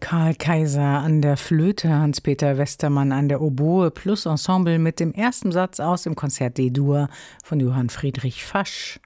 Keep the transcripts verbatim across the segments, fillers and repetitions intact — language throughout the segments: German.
Karl Kaiser an der Flöte, Hans-Peter Westermann an der Oboe plus Ensemble mit dem ersten Satz aus dem Konzert D-Dur von Johann Friedrich Fasch.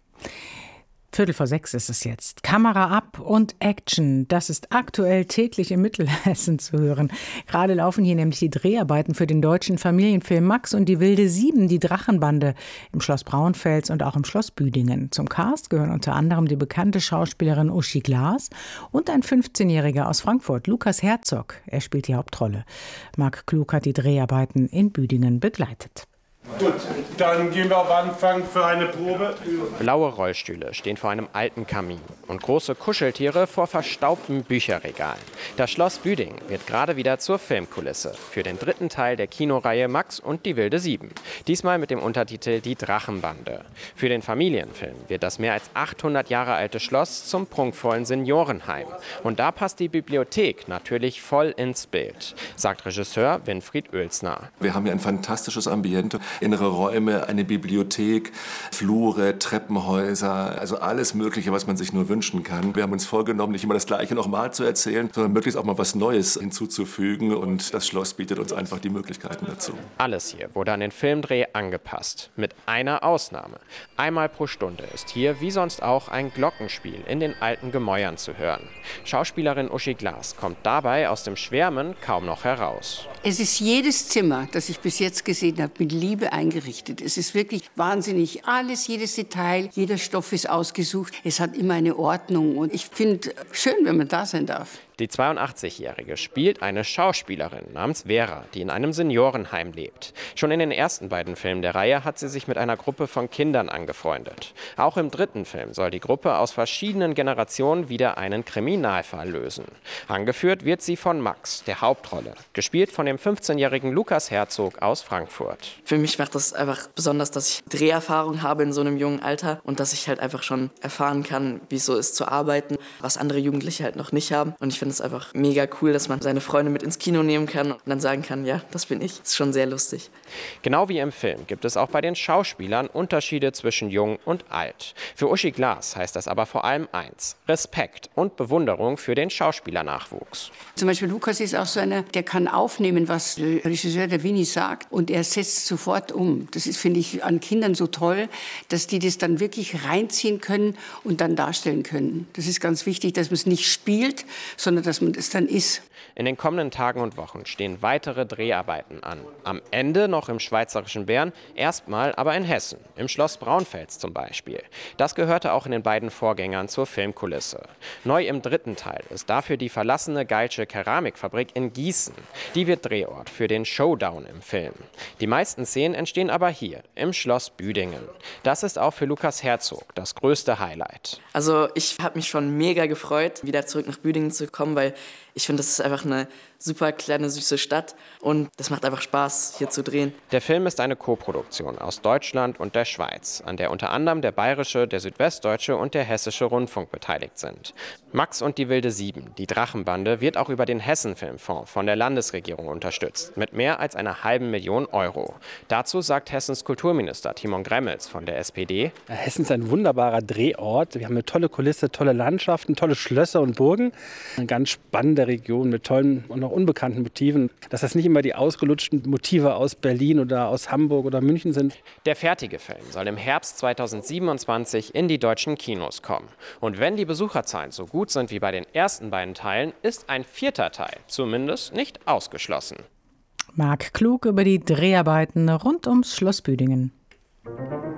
Viertel vor sechs ist es jetzt. Kamera ab und Action. Das ist aktuell täglich in Mittelhessen zu hören. Gerade laufen hier nämlich die Dreharbeiten für den deutschen Familienfilm Max und die wilde Sieben, die Drachenbande, im Schloss Braunfels und auch im Schloss Büdingen. Zum Cast gehören unter anderem die bekannte Schauspielerin Uschi Glas und ein fünfzehnjähriger aus Frankfurt, Lukas Herzog. Er spielt die Hauptrolle. Marc Klug hat die Dreharbeiten in Büdingen begleitet. Gut, dann gehen wir auf Anfang für eine Probe. Blaue Rollstühle stehen vor einem alten Kamin und große Kuscheltiere vor verstaubten Bücherregalen. Das Schloss Büdingen wird gerade wieder zur Filmkulisse für den dritten Teil der Kinoreihe Max und die wilde Sieben. Diesmal mit dem Untertitel Die Drachenbande. Für den Familienfilm wird das mehr als achthundert Jahre alte Schloss zum prunkvollen Seniorenheim. Und da passt die Bibliothek natürlich voll ins Bild, sagt Regisseur Winfried Oelsner. Wir haben hier ein fantastisches Ambiente. Innere Räume, eine Bibliothek, Flure, Treppenhäuser, also alles Mögliche, was man sich nur wünschen kann. Wir haben uns vorgenommen, nicht immer das Gleiche nochmal zu erzählen, sondern möglichst auch mal was Neues hinzuzufügen. Und das Schloss bietet uns einfach die Möglichkeiten dazu. Alles hier wurde an den Filmdreh angepasst, mit einer Ausnahme. Einmal pro Stunde ist hier wie sonst auch ein Glockenspiel in den alten Gemäuern zu hören. Schauspielerin Uschi Glas kommt dabei aus dem Schwärmen kaum noch heraus. Es ist jedes Zimmer, das ich bis jetzt gesehen habe, mit Liebe eingerichtet. Es ist wirklich wahnsinnig. Alles, jedes Detail, jeder Stoff ist ausgesucht. Es hat immer eine Ordnung und ich finde schön, wenn man da sein darf. Die zweiundachtzigjährige spielt eine Schauspielerin namens Vera, die in einem Seniorenheim lebt. Schon in den ersten beiden Filmen der Reihe hat sie sich mit einer Gruppe von Kindern angefreundet. Auch im dritten Film soll die Gruppe aus verschiedenen Generationen wieder einen Kriminalfall lösen. Angeführt wird sie von Max, der Hauptrolle, gespielt von dem fünfzehnjährigen Lukas Herzog aus Frankfurt. Für mich macht das einfach besonders, dass ich Dreherfahrung habe in so einem jungen Alter und dass ich halt einfach schon erfahren kann, wie es so ist zu arbeiten, was andere Jugendliche halt noch nicht haben. Und ich finde es einfach mega cool, dass man seine Freunde mit ins Kino nehmen kann und dann sagen kann, ja, das bin ich. Das ist schon sehr lustig. Genau wie im Film gibt es auch bei den Schauspielern Unterschiede zwischen jung und alt. Für Uschi Glas heißt das aber vor allem eins: Respekt und Bewunderung für den Schauspielernachwuchs. Zum Beispiel Lukas ist auch so einer, der kann aufnehmen, was der Regisseur der Winnie sagt und er setzt sofort um. Das ist, finde ich, an Kindern so toll, dass die das dann wirklich reinziehen können und dann darstellen können. Das ist ganz wichtig, dass man es nicht spielt, sondern dass man es dann ist. In den kommenden Tagen und Wochen stehen weitere Dreharbeiten an. Am Ende noch im schweizerischen Bern, erstmal aber in Hessen, im Schloss Braunfels zum Beispiel. Das gehörte auch in den beiden Vorgängern zur Filmkulisse. Neu im dritten Teil ist dafür die verlassene Geilsche Keramikfabrik in Gießen. Die wird Drehort für den Showdown im Film. Die meisten Szenen entstehen aber hier, im Schloss Büdingen. Das ist auch für Lukas Herzog das größte Highlight. Also ich habe mich schon mega gefreut, wieder zurück nach Büdingen zu kommen, weil ich finde, das ist einfach eine super kleine, süße Stadt und das macht einfach Spaß, hier zu drehen. Der Film ist eine Koproduktion aus Deutschland und der Schweiz, an der unter anderem der Bayerische, der Südwestdeutsche und der Hessische Rundfunk beteiligt sind. Max und die wilde Sieben, die Drachenbande, wird auch über den Hessen-Filmfonds von der Landesregierung unterstützt, mit mehr als einer halben Million Euro. Dazu sagt Hessens Kulturminister Timon Gremmels von der S P D: Hessen ist ein wunderbarer Drehort. Wir haben eine tolle Kulisse, tolle Landschaften, tolle Schlösser und Burgen. Eine ganz spannende Region mit tollen und noch unbekannten Motiven. Dass das nicht immer die ausgelutschten Motive aus Berlin oder aus Hamburg oder München sind. Der fertige Film soll im Herbst zweitausendsiebenundzwanzig in die deutschen Kinos kommen. Und wenn die Besucherzahlen so gut sind wie bei den ersten beiden Teilen, ist ein vierter Teil zumindest nicht ausgeschlossen. Marc Klug über die Dreharbeiten rund ums Schloss Büdingen.